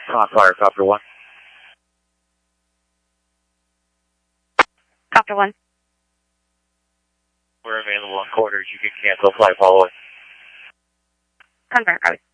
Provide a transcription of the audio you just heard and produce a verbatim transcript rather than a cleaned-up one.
Crossfire, Copter one. Copter one. We're available on quarters. You can cancel flight following. Confirm, Roger.